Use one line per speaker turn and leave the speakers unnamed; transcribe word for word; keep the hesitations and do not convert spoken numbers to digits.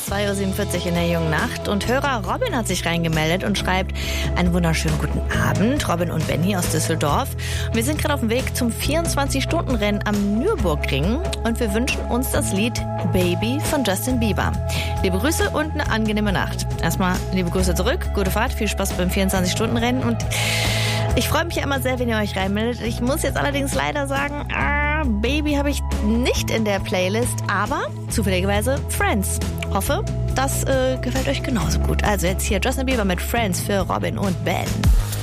zwei Uhr siebenundvierzig in der jungen Nacht und Hörer Robin hat sich reingemeldet und schreibt: Einen wunderschönen guten Abend, Robin und Benny aus Düsseldorf. Wir sind gerade auf dem Weg zum vierundzwanzig-Stunden-Rennen am Nürburgring und wir wünschen uns das Lied Baby von Justin Bieber. Liebe Grüße und eine angenehme Nacht. Erstmal liebe Grüße zurück, gute Fahrt, viel Spaß beim vierundzwanzig-Stunden-Rennen und ich freue mich ja immer sehr, wenn ihr euch reinmeldet. Ich muss jetzt allerdings leider sagen, ah, Baby habe ich nicht in der Playlist, aber zufälligerweise Friends. Hoffe, das äh, gefällt euch genauso gut. Also jetzt hier Justin Bieber mit Friends für Robin und Ben.